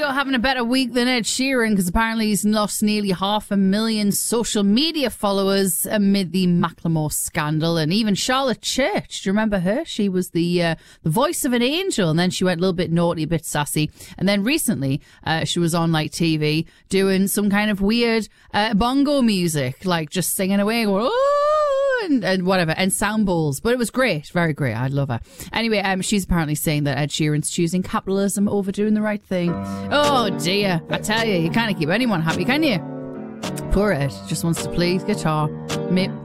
Coolio having a better week than Ed Sheeran because apparently he's lost nearly 500,000 social media followers amid the Macklemore scandal. And even Charlotte Church, do you remember her? She was the voice of an angel, and then she went a little bit naughty, a bit sassy. And then recently she was on like TV doing some kind of weird bongo music, like just singing away, going, oh, and whatever, and sound bowls. But it was great, very great. I love her. Anyway, she's apparently saying that Ed Sheeran's choosing capitalism over doing the right thing. Oh dear, I tell you can't keep anyone happy, can you? Poor Ed, just wants to play his guitar.